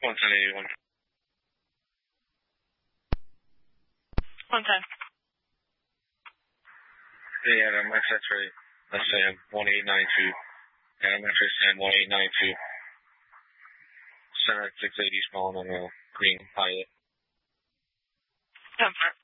11081. 110. Yeah, the MSX ready. Let's say 1892. Yeah, MSX 1892. Center 680 small and green pilot. 10-4.